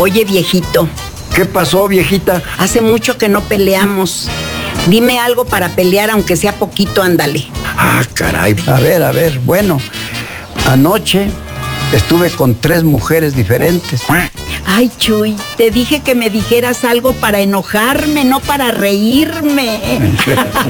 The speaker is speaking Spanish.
Oye, viejito. ¿Qué pasó, viejita? Hace mucho que no peleamos. Dime algo para pelear, aunque sea poquito, ándale. Ah, caray. A ver, bueno. Anoche estuve con 3 mujeres diferentes. Ay, Chuy, te dije que me dijeras algo para enojarme, no para reírme.